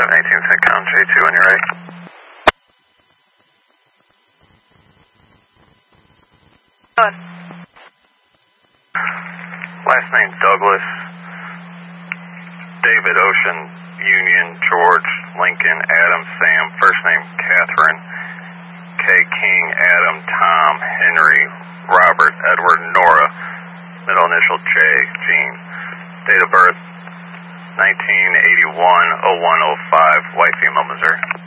18th and count J2 on your right. Good. Last name Douglas, David, Ocean, Union, George, Lincoln, Adam, Sam, first name Catherine, K, King, Adam, Tom, Henry, Robert, Edward, Nora, middle initial J, Jean, date of birth 1981-0105, white, female, Missouri.